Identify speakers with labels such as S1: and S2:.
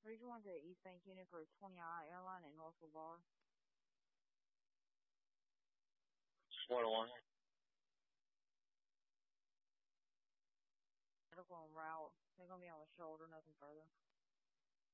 S1: 321 to East Bank unit for 20I airline at Norfolk Bar.
S2: 401.
S1: Medical en route. They're going to be on the shoulder, nothing further.